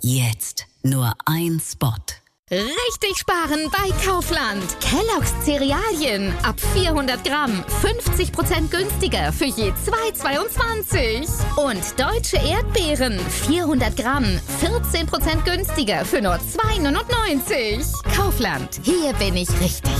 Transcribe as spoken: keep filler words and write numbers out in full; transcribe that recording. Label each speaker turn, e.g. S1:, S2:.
S1: Jetzt nur ein Spot.
S2: Richtig sparen bei Kaufland. Kellogg's Cerealien ab vierhundert Gramm fünfzig Prozent günstiger für je zwei Euro zweiundzwanzig. Und deutsche Erdbeeren vierhundert Gramm vierzehn Prozent günstiger für nur zwei Euro neunundneunzig. Kaufland, hier bin ich richtig.